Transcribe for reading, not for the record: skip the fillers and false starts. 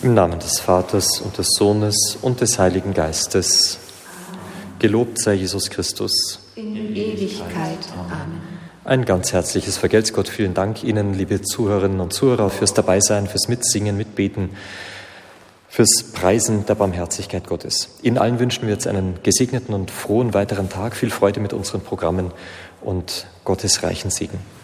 Im Namen des Vaters und des Sohnes und des Heiligen Geistes. Gelobt sei Jesus Christus. In Ewigkeit. Amen. Ein ganz herzliches Vergelt's Gott. Vielen Dank Ihnen, liebe Zuhörerinnen und Zuhörer, fürs Dabeisein, fürs Mitsingen, Mitbeten, fürs Preisen der Barmherzigkeit Gottes. Ihnen allen wünschen wir jetzt einen gesegneten und frohen weiteren Tag, viel Freude mit unseren Programmen und Gottes reichen Segen.